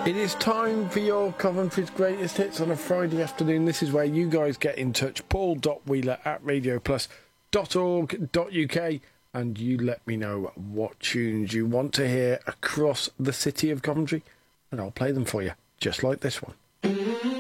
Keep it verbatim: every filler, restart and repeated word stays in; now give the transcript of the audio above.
It is time for your Coventry's Greatest Hits on a Friday afternoon. This is where you guys get in touch. Paul dot Wheeler at radio plus dot org dot U K, and you let me know what tunes you want to hear across the city of Coventry, and I'll play them for you, just like this one.